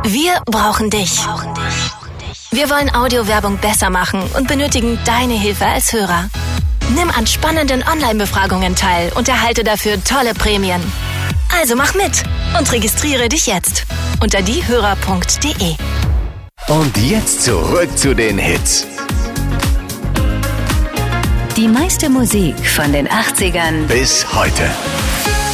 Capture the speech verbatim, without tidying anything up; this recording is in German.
Wir brauchen dich. Wir wollen Audiowerbung besser machen und benötigen deine Hilfe als Hörer. Nimm an spannenden Online-Befragungen teil und erhalte dafür tolle Prämien. Also mach mit und registriere dich jetzt unter diehörer punkt de. Und jetzt zurück zu den Hits. Die meiste Musik von den achtzigern Bis heute.